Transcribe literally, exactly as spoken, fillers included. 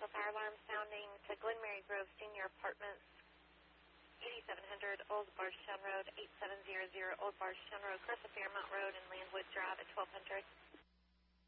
Residential fire alarm sounding to Glen Mary Grove Senior Apartments, eighty-seven hundred Old Bardstown Road, eight seven zero zero Old Bardstown Road, across the Fairmount Road and Landwood Drive at twelve hundred.